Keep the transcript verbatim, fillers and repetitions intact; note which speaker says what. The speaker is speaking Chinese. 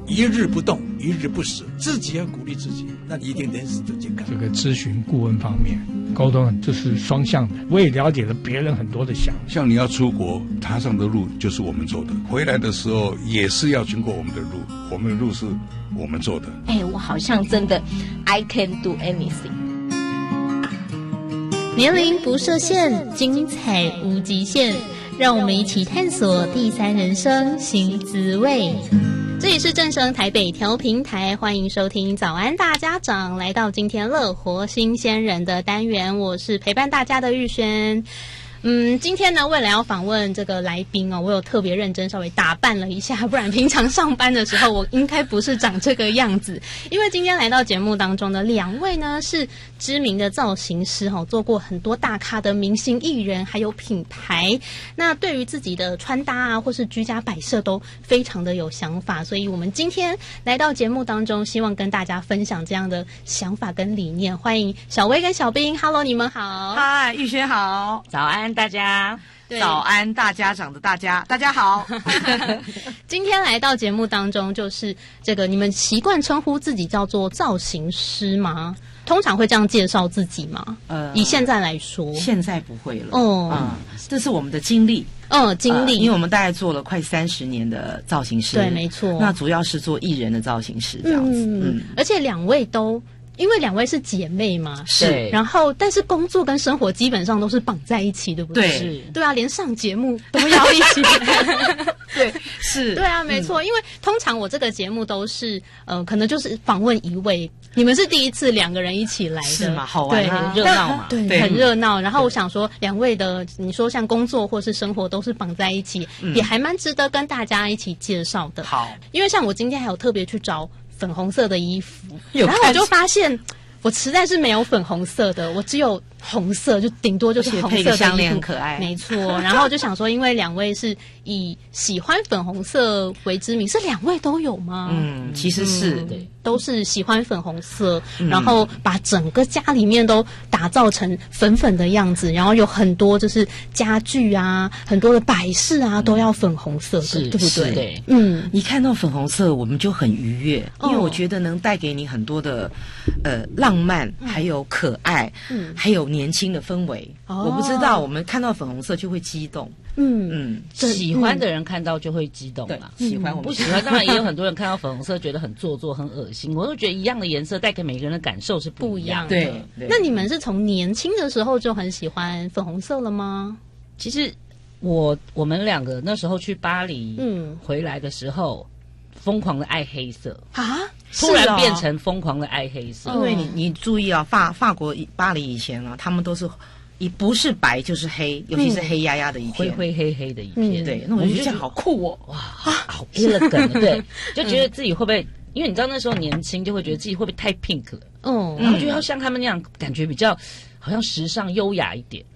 Speaker 1: 一日不动，一日不死，自己要鼓励自己，那你一定人死就健康。
Speaker 2: 这个咨询顾问方面，沟通就是双向的，我也了解了别人很多的想法。
Speaker 3: 像你要出国，踏上的路就是我们走的，回来的时候也是要经过我们的路，我们的路是我们做的。
Speaker 4: 哎，我好像真的 I can do anything。
Speaker 5: 年龄不设限，精彩无极限，让我们一起探索第三人生新滋味。这里是正声台北调频台，欢迎收听早安大家长，来到今天乐活新鲜人的单元，我是陪伴大家的玉轩。嗯，今天呢，为了要访问这个来宾哦，我有特别认真稍微打扮了一下，不然平常上班的时候我应该不是长这个样子。因为今天来到节目当中的两位呢是知名的造型师哈、哦，做过很多大咖的明星艺人，还有品牌。那对于自己的穿搭啊，或是居家摆设都非常的有想法，所以我们今天来到节目当中，希望跟大家分享这样的想法跟理念。欢迎小薇跟小兵 ，Hello， 你们好。
Speaker 6: 嗨，玉轩好，
Speaker 4: 早安大家。
Speaker 6: 早安大家长的大家，大家好。
Speaker 5: 今天来到节目当中，就是这个你们习惯称呼自己叫做造型师吗？通常会这样介绍自己吗？呃，以现在来说，
Speaker 6: 现在不会了。
Speaker 5: 哦，
Speaker 6: 啊、嗯，这是我们的经历。
Speaker 5: 嗯，经历、呃，
Speaker 6: 因为我们大概做了快三十年的造型师，
Speaker 5: 对，没错。
Speaker 6: 那主要是做艺人的造型师这样子。嗯，
Speaker 5: 嗯而且两位都。因为两位是姐妹嘛，
Speaker 6: 是，
Speaker 5: 然后但是工作跟生活基本上都是绑在一起，对不对？
Speaker 6: 对，是
Speaker 5: 对啊，连上节目都要一起。
Speaker 6: 对，是，
Speaker 5: 对啊，没错。嗯、因为通常我这个节目都是，呃，可能就是访问一位，你们是第一次两个人一起来的，
Speaker 6: 是嘛？好玩，
Speaker 5: 对，
Speaker 6: 热闹嘛，
Speaker 5: 对，对很热闹。然后我想说，两位的，你说像工作或是生活都是绑在一起，嗯、也还蛮值得跟大家一起介绍的。
Speaker 6: 好，
Speaker 5: 因为像我今天还有特别去找粉红色的衣服，然后我就发现我实在是没有粉红色的，我只有红色，就顶多就是红色的衣服，
Speaker 6: 配个项链很可爱，
Speaker 5: 没错。然后我就想说，因为两位是以喜欢粉红色为知名，是两位都有吗？
Speaker 6: 嗯，其实是、
Speaker 5: 嗯、对，都是喜欢粉红色，嗯、然后把整个家里面都打造成粉粉的样子，然后有很多就是家具啊，很多的摆饰啊，都要粉红色的，
Speaker 6: 是
Speaker 5: 对不对？
Speaker 6: 对，
Speaker 5: 嗯，
Speaker 6: 一看到粉红色我们就很愉悦，因为我觉得能带给你很多的呃浪漫，还有可爱，嗯，还有年轻的氛围。哦、我不知道，我们看到粉红色就会激动。
Speaker 5: 嗯
Speaker 6: 嗯，
Speaker 7: 喜欢的人看到就会激动嘛。
Speaker 6: 喜欢我们
Speaker 7: 不喜欢，当然也有很多人看到粉红色觉得很做作、很恶心。我都觉得一样的颜色带给每个人的感受是不一样的。
Speaker 6: 对，
Speaker 5: 对那你们是从年轻的时候就很喜欢粉红色了吗？
Speaker 7: 其实我我们两个那时候去巴黎，嗯，回来的时候疯狂的爱黑色
Speaker 5: 啊。
Speaker 7: 突然变成疯狂的爱黑色，
Speaker 6: 因为你你注意啊，法法国巴黎以前啊，他们都是一不是白就是黑，尤其是黑压压的一片，
Speaker 7: 灰灰黑黑的一片。
Speaker 6: 嗯、对，那我觉得这样好酷哦，
Speaker 7: 哇，好 elegant， 对，就觉得自己会不会，因为你知道那时候年轻，就会觉得自己会不会太 pink 了，
Speaker 5: 嗯，
Speaker 7: 然后就要像他们那样，感觉比较好像时尚优雅一点。